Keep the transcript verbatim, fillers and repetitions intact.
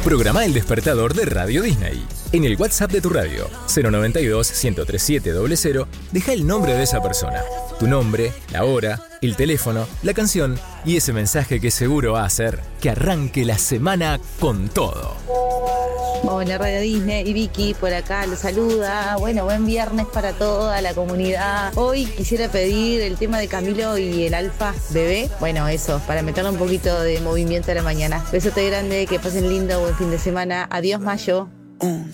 Programa el despertador de Radio Disney. En el WhatsApp de tu radio, cero noventa y dos, ciento treinta y siete, cero cero, deja el nombre de esa persona, tu nombre, la hora, el teléfono, la canción y ese mensaje que seguro va a hacer que arranque la semana con todo. Hola Radio Disney y Vicky por acá los saluda. Bueno, buen viernes para toda la comunidad. Hoy quisiera pedir el tema de Camilo y el Alfa Bebé. Bueno, eso, para meterle un poquito de movimiento a la mañana. Besote grande, que pasen lindo, buen fin de semana. Adiós, Mayo. Un,